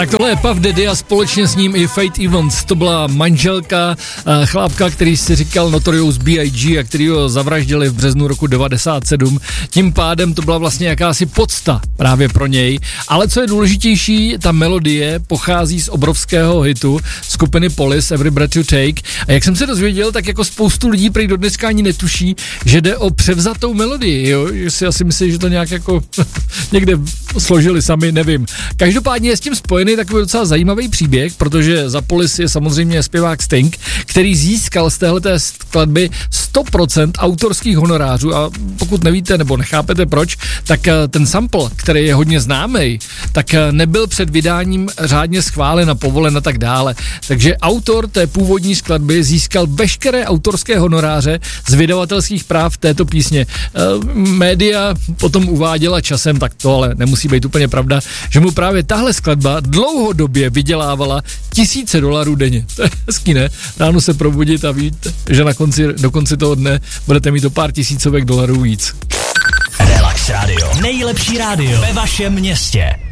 Tak tohle je Puff Daddy a společně s ním i Faith Evans. To byla manželka chlápka, který si říkal Notorious B.I.G. a který ho zavraždili v březnu roku 97. Tím pádem to byla vlastně jakási podsta právě pro něj. Ale co je důležitější, ta melodie pochází z obrovského hitu skupiny Police Every Breath You Take. A jak jsem se dozvěděl, tak jako spoustu lidí prý do dneska ani netuší, že jde o převzatou melodii, jo? Že si asi myslí, že to nějak jako někde složili sami, nevím. Každopádně je s tím spojený takový docela zajímavý příběh, protože za Police je samozřejmě zpěvák Sting, který získal z téhleté skladby 100% autorských honorářů a pokud nevíte nebo nechápete proč, tak ten sample, který je hodně známý, tak nebyl před vydáním řádně schválen a povolen a tak dále. Takže autor té původní skladby získal veškeré autorské honoráře z vydavatelských práv této písně. Média potom uváděla časem, tak to ale nemusí být úplně pravda, že mu právě tahle skladba dlouhodobě vydělávala $1000 denně. To je hezký, ne? Ráno se probudit a víte, že do konce toho dne budete mít o pár $1000 víc. Relax Radio. Nejlepší rádio ve vašem městě.